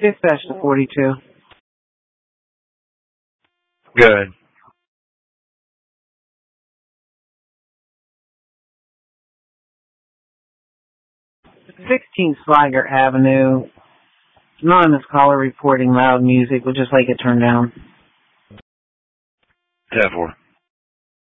Dispatch to 42. Good. 16 Swigert Avenue. Anonymous caller reporting loud music. We'll just like it turned down. 10-4.